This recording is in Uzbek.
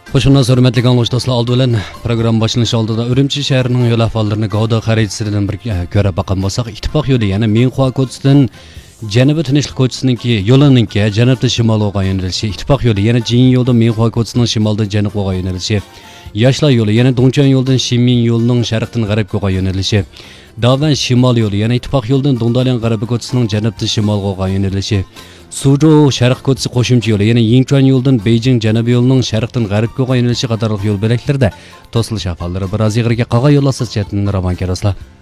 Hoşçakalın hürmetli dostlar, aldı bilen program başlanışı aldığında Ürümçi şehrinin yol ahvallarini Gavda xaritasidan bir ko'rib bakkan bolsak, ittifoq yo'li, ya'ni Minhua ko'chasidan Janubiy Tinchlik ko'chasiningki yo'lininki janubdan shimolga yo'nalishi, ittifoq yo'li, yana Jin yo'lda Minhua ko'chasining shimoldan janubga yo'nalishi, Yoshlar yo'li, yana Dongchuan yo'ldan Shimin yo'lining sharqdan g'arbga yo'nalishi, Davan shimol yo'li, yana ittifoq yo'ldan Dongdalian g'arbiy ko'chasining janubdan shimolga yo'nalishi, Suzhou sharq ko'chasi qo'shimcha yo'li, yana Yingchuan yo'ldan Beijing janubiy yo'lining sharqdan g'arbga yo'nalishi qatorliq yo'l belaklarida to'silish ahvollari biroz yig'irga qolgan yo'l asosiyatini ravon keraslar.